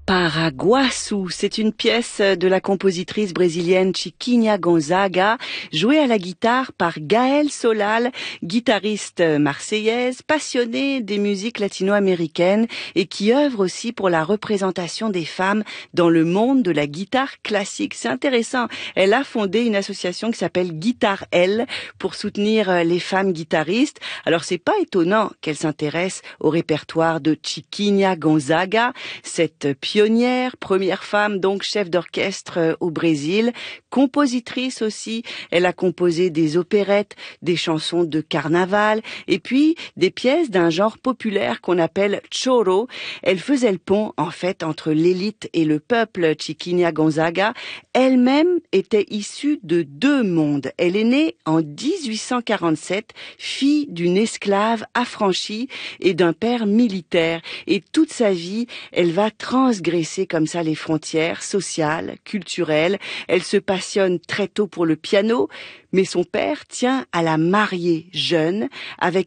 Paraguaçu, c'est une pièce de la compositrice brésilienne Chiquinha Gonzaga, jouée à la guitare par Gaëlle Solal, guitariste marseillaise, passionnée des musiques latino-américaines et qui œuvre aussi pour la représentation des femmes dans le monde de la guitare classique. C'est intéressant. Elle a fondé une association qui s'appelle Guitare L pour soutenir les femmes guitaristes. Alors c'est pas étonnant qu'elle s'intéresse au répertoire de Chiquinha Gonzaga, cette pionnière, première femme donc chef d'orchestre au Brésil, compositrice aussi. Elle a composé des opérettes, des chansons de carnaval et puis des pièces d'un genre populaire qu'on appelle choro. Elle faisait le pont en fait entre l'élite et le peuple. Chiquinha Gonzaga elle-même était issue de deux mondes. Elle est née en 1847, fille d'une esclave affranchie et d'un père militaire. Et toute sa vie, elle va transgresser comme ça les frontières sociales, culturelles. Elle se passionne très tôt pour le piano, mais son père tient à la marier jeune avec